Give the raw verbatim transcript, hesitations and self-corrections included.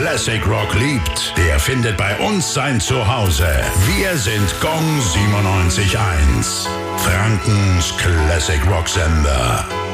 Classic Rock liebt, der findet bei uns sein Zuhause. Wir sind Gong siebenundneunzig Komma eins. Frankens Classic Rock Sender.